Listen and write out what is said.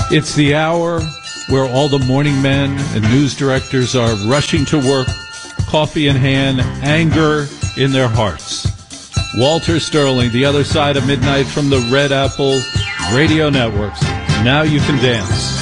It's the hour where all the morning men and news directors are rushing to work, coffee in hand, anger in their hearts. Walter Sterling, The Other Side of Midnight from the Red Apple Radio Networks. Now you can dance.